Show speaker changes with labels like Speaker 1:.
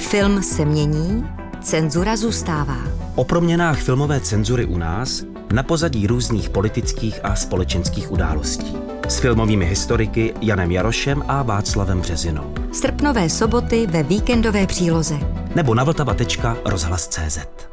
Speaker 1: Film se mění, cenzura zůstává.
Speaker 2: O proměnách filmové cenzury u nás na pozadí různých politických a společenských událostí. S filmovými historiky Janem Jarošem a Václavem Březinou.
Speaker 1: Srpnové soboty ve víkendové příloze.
Speaker 2: Nebo na vltava.rozhlas.cz.